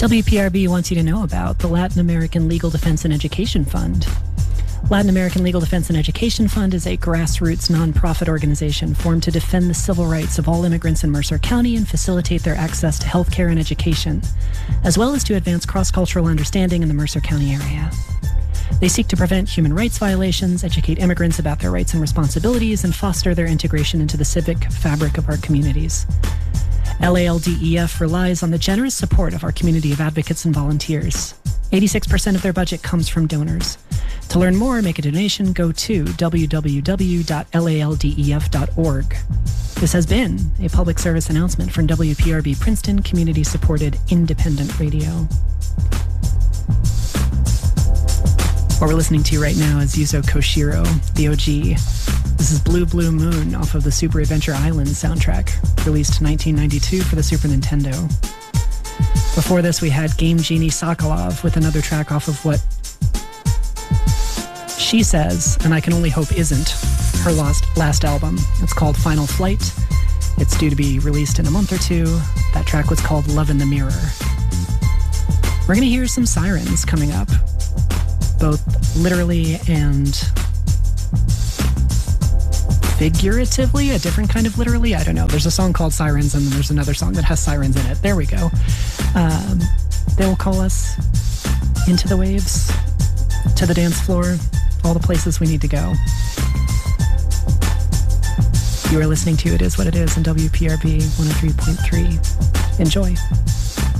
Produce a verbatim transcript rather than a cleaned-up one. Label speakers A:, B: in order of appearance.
A: W P R B wants you to know about the Latin American Legal Defense and Education Fund. Latin American Legal Defense and Education Fund is a grassroots nonprofit organization formed to defend the civil rights of all immigrants in Mercer County and facilitate their access to health care and education, as well as to advance cross-cultural understanding in the Mercer County area. They seek to prevent human rights violations, educate immigrants about their rights and responsibilities, and foster their integration into the civic fabric of our communities. L A L D E F relies on the generous support of our community of advocates and volunteers. eighty-six percent of their budget comes from donors. To learn more, make a donation, go to w w w dot l a l d e f dot org. This has been a public service announcement from W P R B Princeton, community-supported independent radio. What we're listening to right now is Yuzo Koshiro, the O G. This is Blue Blue Moon off of the Super Adventure Island soundtrack, released in nineteen ninety-two for the Super Nintendo. Before this, we had Game Genie Sokolov with another track off of what she says, and I can only hope isn't, her last, last album. It's called Final Flight. It's due to be released in a month or two. That track was called Love in the Mirror. We're going to hear some sirens coming up, both literally and figuratively, a different kind of literally. I don't know. There's a song called Sirens, and then there's another song that has sirens in it. There we go. Um, they will call us into the waves, to the dance floor, all the places we need to go. You are listening to It Is What It Is on W P R B one oh three point three. Enjoy.